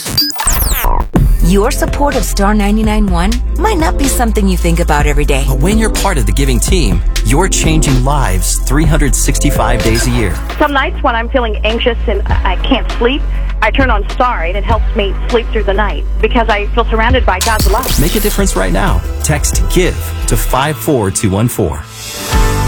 Your support of Star 99.1 might not be something you think about every day. But when you're part of the giving team, you're changing lives 365 days a year. Some nights when I'm feeling anxious and I can't sleep, I turn on Star and it helps me sleep through the night because I feel surrounded by God's love. Make a difference right now. Text GIVE to 54214.